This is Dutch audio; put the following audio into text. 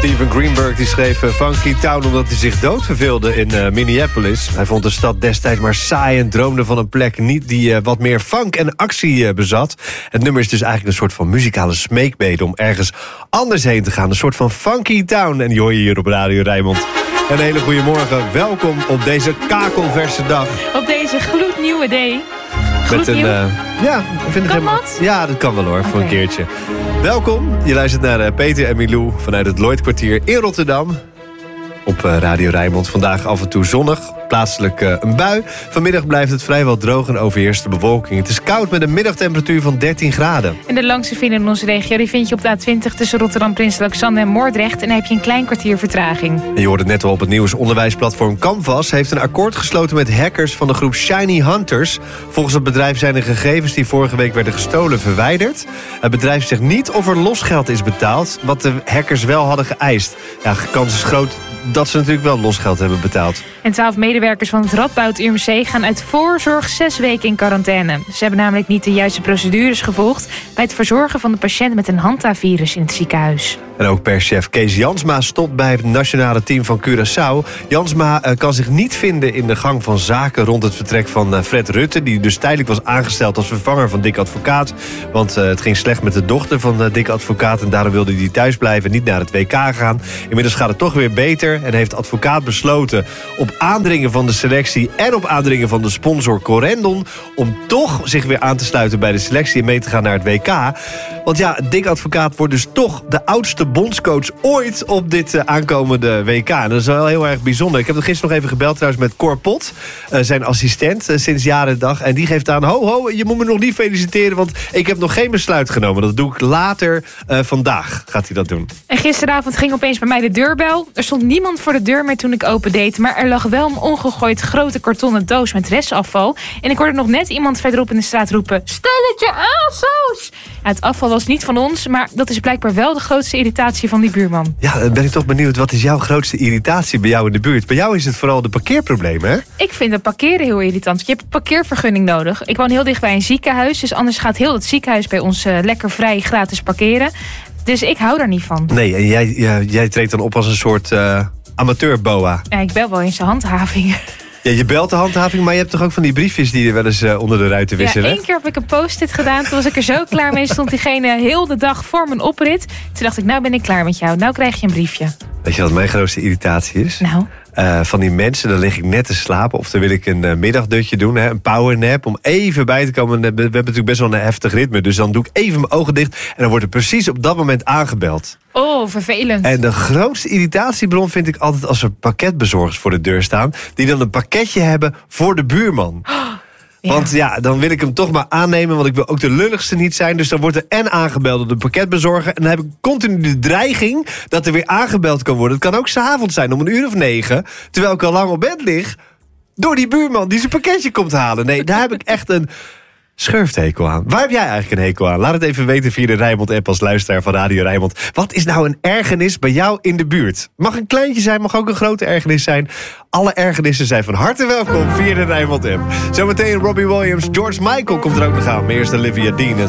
Steven Greenberg die schreef Funky Town omdat hij zich doodverveelde in Minneapolis. Hij vond de stad destijds maar saai en droomde van een plek niet die wat meer funk en actie bezat. Het nummer is dus eigenlijk een soort van muzikale smeekbede om ergens anders heen te gaan. Een soort van Funky Town. En die hoor je hier op Radio Rijnmond. Een hele goede morgen. Welkom op deze kakelverse dag. Op deze gloednieuwe day. Gloednieuw? Ja, vind ik kan dat? Ja, dat kan wel hoor, voor een keertje. Welkom, je luistert naar Peter en Milou vanuit het Lloydkwartier in Rotterdam. Op Radio Rijnmond vandaag af en toe zonnig, plaatselijk een bui. Vanmiddag blijft het vrijwel droog en overheerst de bewolking. Het is koud met een middagtemperatuur van 13 graden. En de langste file in onze regio die vind je op de A20 tussen Rotterdam, Prins Alexander en Moordrecht. En dan heb je een klein kwartier vertraging. En je hoort het net al op het nieuws. Onderwijsplatform Canvas heeft een akkoord gesloten met hackers van de groep Shiny Hunters. Volgens het bedrijf zijn de gegevens die vorige week werden gestolen verwijderd. Het bedrijf zegt niet of er losgeld is betaald, wat de hackers wel hadden geëist. Ja, de kans is groot dat ze natuurlijk wel losgeld hebben betaald. En 12 medewerkers van het Radboud UMC gaan uit voorzorg 6 weken in quarantaine. Ze hebben namelijk niet de juiste procedures gevolgd bij het verzorgen van de patiënt met een Hanta-virus in het ziekenhuis. En ook perschef Kees Jansma stopt bij het nationale team van Curaçao. Jansma kan zich niet vinden in de gang van zaken rond het vertrek van Fred Rutte, die dus tijdelijk was aangesteld als vervanger van Dick Advocaat. Want het ging slecht met de dochter van Dick Advocaat en daarom wilde hij thuis blijven en niet naar het WK gaan. Inmiddels gaat het toch weer beter en heeft Advocaat besloten op aandringen van de selectie en op aandringen van de sponsor Corendon om toch zich weer aan te sluiten bij de selectie en mee te gaan naar het WK. Want ja, Dick Advocaat wordt dus toch de oudste bondscoach ooit op dit aankomende WK. En dat is wel heel erg bijzonder. Ik heb gisteren nog even gebeld trouwens met Cor Pot, zijn assistent sinds jaren en dag. En die geeft aan, ho, je moet me nog niet feliciteren, want ik heb nog geen besluit genomen. Dat doe ik later vandaag, gaat hij dat doen. En gisteravond ging opeens bij mij de deurbel. Er stond niemand voor de deur meer toen ik opendeed, maar er lag wel een ongegooid grote kartonnen doos met restafval. En ik hoorde nog net iemand verderop in de straat roepen, stelletje ASO's! Ja, het afval was niet van ons, maar dat is blijkbaar wel de grootste irritatie van die buurman. Ja, dan ben ik toch benieuwd, wat is jouw grootste irritatie bij jou in de buurt? Bij jou is het vooral de parkeerproblemen, hè? Ik vind het parkeren heel irritant. Je hebt een parkeervergunning nodig. Ik woon heel dicht bij een ziekenhuis, dus anders gaat heel het ziekenhuis bij ons lekker vrij gratis parkeren. Dus ik hou daar niet van. Nee, en jij treedt dan op als een soort amateur-boa. Ja, ik bel wel eens de handhaving. Ja, je belt de handhaving, maar je hebt toch ook van die briefjes die je wel eens onder de ruiten wisselen? Ja, 1 keer heb ik een post-it gedaan. Toen was ik er zo klaar mee. Stond diegene heel de dag voor mijn oprit. Toen dacht ik, nou ben ik klaar met jou. Nou krijg je een briefje. Weet je wat mijn grootste irritatie is? Nou? Van die mensen, dan lig ik net te slapen of dan wil ik een middagdutje doen, een powernap, om even bij te komen. We hebben natuurlijk best wel een heftig ritme, dus dan doe ik even mijn ogen dicht en dan wordt er precies op dat moment aangebeld. Oh, vervelend. En de grootste irritatiebron vind ik altijd als er pakketbezorgers voor de deur staan, die dan een pakketje hebben voor de buurman. Ja. Want ja, dan wil ik hem toch maar aannemen, want ik wil ook de lulligste niet zijn. Dus dan wordt er en aangebeld door de pakketbezorger. En dan heb ik continu de dreiging dat er weer aangebeld kan worden. Het kan ook 's avonds zijn, om 9:00, terwijl ik al lang op bed lig, door die buurman die zijn pakketje komt halen. Nee, daar heb ik echt een schurfthekel aan. Waar heb jij eigenlijk een hekel aan? Laat het even weten via de Rijnmond-app als luisteraar van Radio Rijnmond. Wat is nou een ergernis bij jou in de buurt? Mag een kleintje zijn, mag ook een grote ergernis zijn. Alle ergernissen zijn van harte welkom via de Rijnmond-app. Zometeen Robbie Williams, George Michael komt er ook nog aan. Maar eerst Olivia Dean.